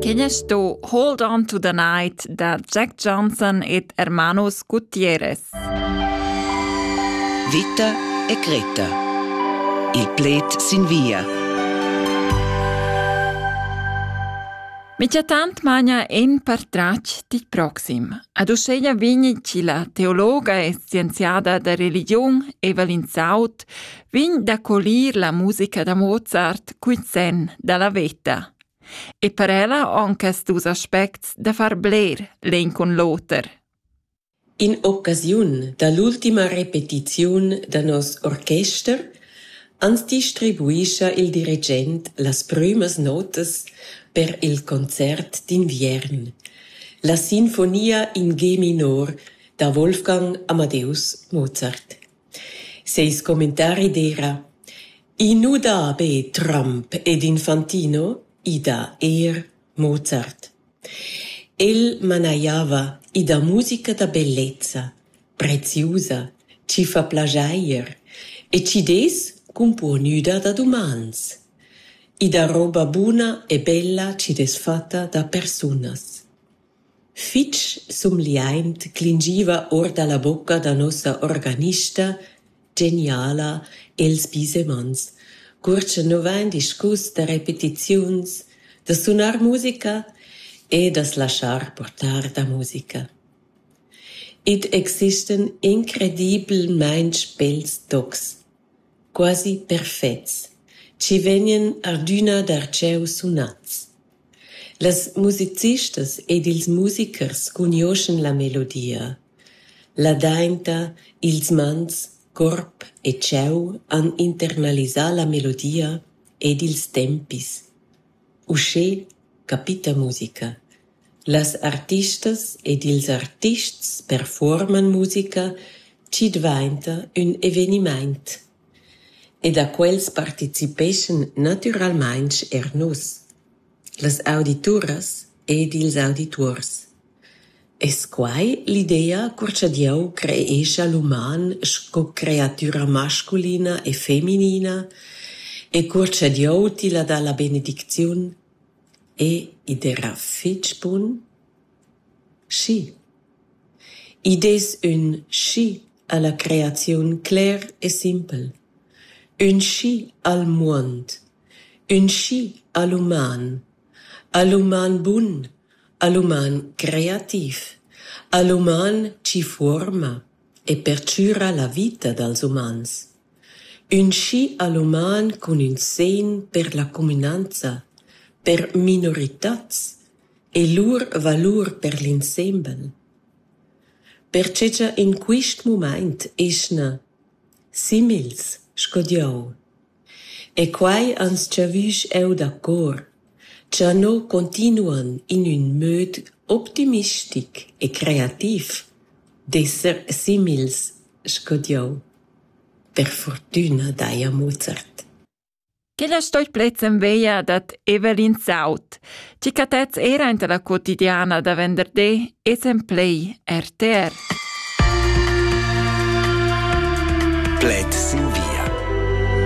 Sto Hold On to the Night da Jack Johnson et Hermanos Gutierrez. Vita e Greta. Il plet sin via. Mica tant magna en partrac di proxim. Ad usceglia vigni ci la teologa e scienziata da religion Evelyn Saut vign da colir la musica da Mozart cui sen dalla veta. E per ella anche stus aspects da far bler len con l'oter. In occasione dall'ultima repetizione da nos orchester, ans distribuisce il dirigent las primas notas per il concert d'inviern, la Sinfonia in G minor da Wolfgang Amadeus Mozart. Seis commentari d'era: Inudabe Trump ed Infantino ida Mozart. El manaiava ida musica da bellezza, preziosa, ci fa plagiar, e ci des componuda da umans. Ida roba buna e bella ci des fatta da personas. Fitch sumliaint clingiva or dalla bocca da nossa organista, geniala Els Bisemans, curce novain discus da repetiziuns, da sunar musica e das lasciar portar da musica. Id existen incredibilmein bels tocs, quasi perfets, ci venien ardüna d'arceu sunats. Las musicistas ed ils musicers cunioschen la melodia. La dainta, ils mans, corp e ceu han internalisà la melodia ed ils tempis. Usce capita musica. Las artistas ed ils artists performan musica ci dvainta un eveniment. Ed a quels participation naturalmein nus, las audituras ed ils auditors. Es quai l'idea curcia Dieu creescha l'uman sco creatura masculina e feminina e curcia Dieu tila da la benediction e idera fitch bun? Schi. Ides un schi alla creazione clair e simple. Un schi al mond. Un schi all'uman bun. All'uman creativ, all'uman ci forma e perciura la vita dels umans. Un schi all'uman con un sen per la comunanza, per minoritats e lur valur per l'insembel. Perceccia in quist moment esna simils scodiau. E quai ans ciavisch eu d'accor, Già no continuan in un mod optimistic e creativ d'esser simils scodiau. Per fortuna daia Mozart. Ch'ella stoi plez en veia dat Evelyn Saut, ci catez era in la quotidiana da venderdì e semplei RTR. Plet sin via.